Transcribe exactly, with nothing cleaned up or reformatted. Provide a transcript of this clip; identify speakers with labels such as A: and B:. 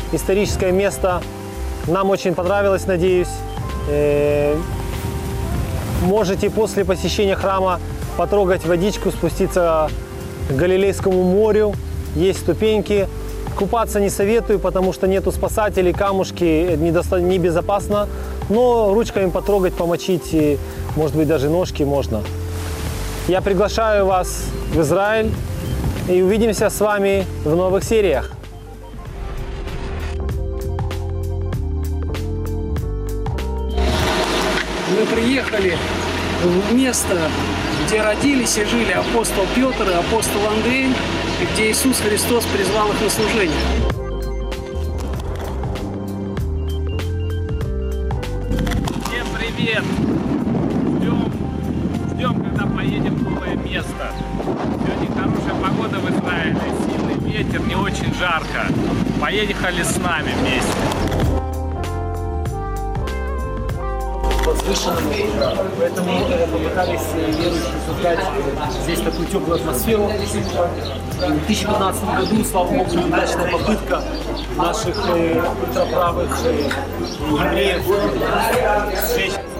A: историческое место нам очень понравилось, надеюсь. Можете после посещения храма потрогать водичку, спуститься к Галилейскому морю. Есть ступеньки. Купаться не советую, потому что нету спасателей, камушки, небезопасно. Но ручками потрогать, помочить, и, может быть, даже ножки можно. Я приглашаю вас в Израиль и увидимся с вами в новых сериях.
B: Мы приехали в место, где родились и жили апостол Петр и апостол Андрей, где Иисус Христос призвал их на служение.
C: Всем привет! Ждем, ждем, когда поедем в новое место. Сегодня хорошая погода в Израиле, сильный ветер, не очень жарко. Поехали с нами вместе.
A: Возвышенному, поэтому попытались верующие создать здесь такую теплую атмосферу. В две тысячи пятнадцатом году, слава Богу, неудачная попытка наших ультраправых евреев